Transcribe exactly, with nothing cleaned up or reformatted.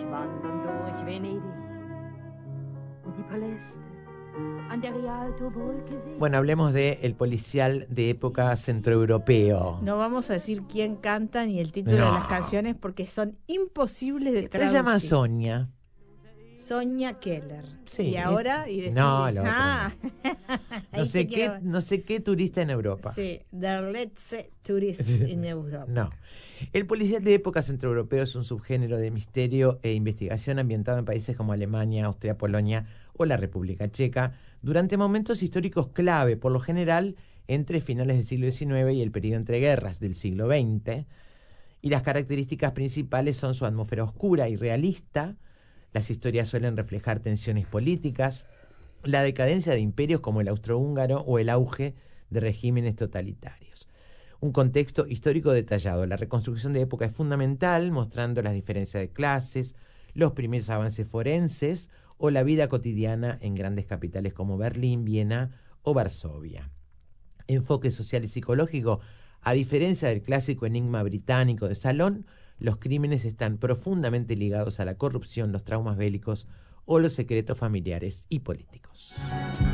Ich wandern durch Venedig und die Paläste an der Rialto-Brücke sehen. Bueno, hablemos de el policial de época centroeuropeo. No vamos a decir quién canta ni el título No. de las canciones porque son imposibles de Se traducir. llama Sonia. Sonia Keller. Sí. Y ahora y decir, No, la otra ah, No ahí sé te qué, quiero- no sé qué turista en Europa. Sí, Der letzte Tourist in Europa. No. El policial de época centroeuropeo es un subgénero de misterio e investigación ambientado en países como Alemania, Austria, Polonia o la República Checa durante momentos históricos clave, por lo general entre finales del siglo diecinueve y el periodo entre guerras del siglo veinte. Y las características principales son su atmósfera oscura y realista. Las historias suelen reflejar tensiones políticas, la decadencia de imperios como el austrohúngaro o el auge de regímenes totalitarios. Un contexto histórico detallado. La reconstrucción de época es fundamental, mostrando las diferencias de clases, los primeros avances forenses o la vida cotidiana en grandes capitales como Berlín, Viena o Varsovia. Enfoque social y psicológico. A diferencia del clásico enigma británico de Salón, los crímenes están profundamente ligados a la corrupción, los traumas bélicos o los secretos familiares y políticos.